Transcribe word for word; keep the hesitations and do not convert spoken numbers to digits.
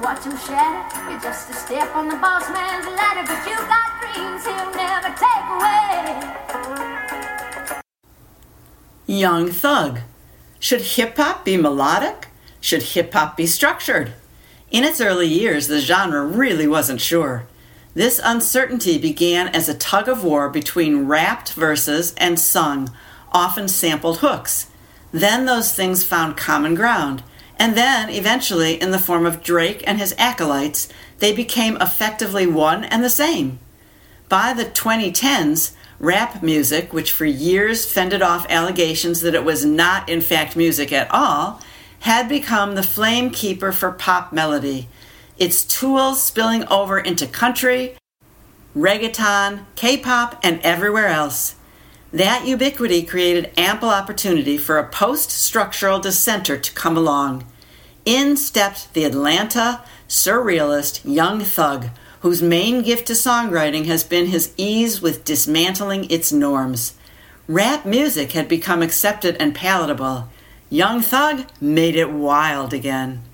watch him shatter. You're just a step on the boss man's ladder, but you got dreams he'll never take away. Young Thug. Should hip-hop be melodic? Should hip-hop be structured? In its early years, the genre really wasn't sure. This uncertainty began as a tug-of-war between rapped verses and sung, often sampled hooks. Then those things found common ground, and then, eventually, in the form of Drake and his acolytes, they became effectively one and the same. By the twenty tens, rap music, which for years fended off allegations that it was not in fact music at all, had become the flame keeper for pop melody, its tools spilling over into country, reggaeton, K-pop, and everywhere else. That ubiquity created ample opportunity for a post-structural dissenter to come along. In stepped the Atlanta surrealist Young Thug, whose main gift to songwriting has been his ease with dismantling its norms. Rap music had become accepted and palatable. Young Thug made it wild again.